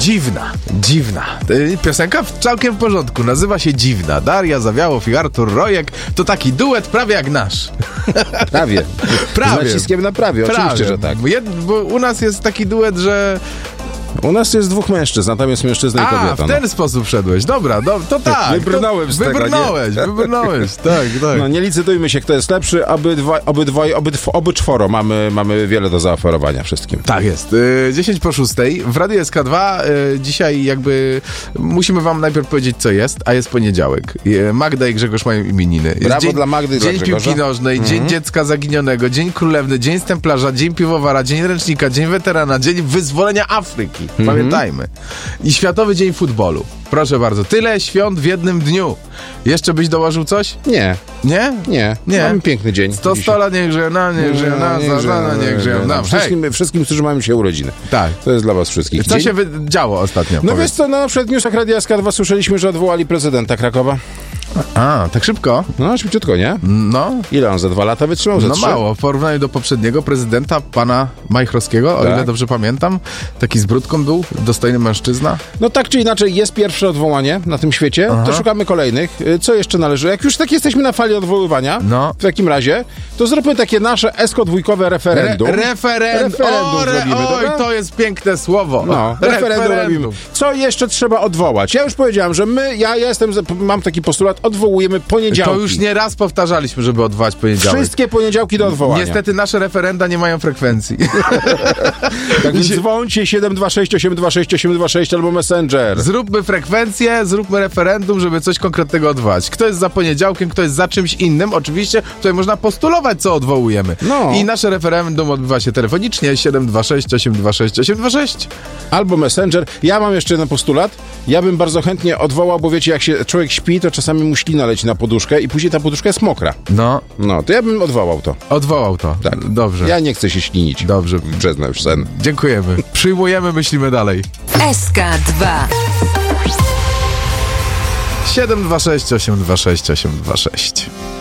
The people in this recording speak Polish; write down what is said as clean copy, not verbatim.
Dziwna. Piosenka całkiem w porządku, nazywa się Dziwna. Daria Zawiałow i Artur Rojek to taki duet prawie jak nasz. Prawie. Z naciskiem na prawie, oczywiście, że tak. Bo u nas jest taki duet, że... U nas jest dwóch mężczyzn, natomiast mężczyzna i kobieta. W ten sposób szedłeś. Dobra, to tak. Wybrnąłem z tego, nie? Wybrnąłeś, tak. No nie licytujmy się, kto jest lepszy, oby czworo. Mamy wiele do zaoferowania wszystkim. Tak jest. 5:50 w Radiu SK2. Dzisiaj jakby musimy wam najpierw powiedzieć, co jest, a jest poniedziałek. Magda i Grzegorz mają imieniny. Jest Brawo dla Magdy i dla Dzień Grzegorza. Piłki Nożnej, Dzień Dziecka Zaginionego, Dzień Królewny, Dzień Stemplarza, Dzień Piwowara, Dzień Ręcznika, Dzień Weterana, Dzień Wyzwolenia Afryki. Pamiętajmy. I Światowy Dzień Futbolu. Proszę bardzo. Tyle świąt w jednym dniu. Jeszcze byś dołożył coś? Nie. Nie? Nie. Mamy piękny dzień. 100 lat niech żyją nam, niech żyją nam, niech żyją nam. Wszystkim, którzy mają się urodziny. Tak. To jest dla was wszystkich. Co się działo ostatnio? No wiesz co, na przykład w newsach Radia SK2 słyszeliśmy, że odwołali prezydenta Krakowa. Tak szybko? No, szybciutko, nie? No. Ile on za 2 lata wytrzymał? No mało, w porównaniu do poprzedniego prezydenta, pana Majchrowskiego, o ile dobrze pamiętam. Taki z brudką był, dostojny mężczyzna. No tak czy inaczej, jest pierwsze odwołanie na tym świecie, to szukamy kolejnych. Co jeszcze należy? Jak już tak jesteśmy na fali odwoływania, w takim razie, to zróbmy takie nasze ESCO-dwójkowe referendum. Referendum zrobimy, dobra? to jest piękne słowo. No, referendum robimy. Co jeszcze trzeba odwołać? Ja już powiedziałem, że mam taki postulat, odwołujemy poniedziałki. To już nie raz powtarzaliśmy, żeby odwołać poniedziałek. Wszystkie poniedziałki do odwołania. Niestety nasze referenda nie mają frekwencji. Tak więc dzwońcie 726 826 826 albo Messenger. Zróbmy frekwencję, zróbmy referendum, żeby coś konkretnego odwołać. Kto jest za poniedziałkiem, kto jest za czymś innym. Oczywiście tutaj można postulować, co odwołujemy. No. I nasze referendum odbywa się telefonicznie 726 826 826. Albo Messenger. Ja mam jeszcze jeden postulat. Ja bym bardzo chętnie odwołał, bo wiecie, jak się człowiek śpi, to czasami mu ślina leci na poduszkę i później ta poduszka jest mokra. No, to ja bym odwołał to. Odwołał to. Tak. Dobrze. Ja nie chcę się ślinić. Dobrze. Przyznam już sen. Dziękujemy. Przyjmujemy, myślimy dalej. SK2 726 826 826.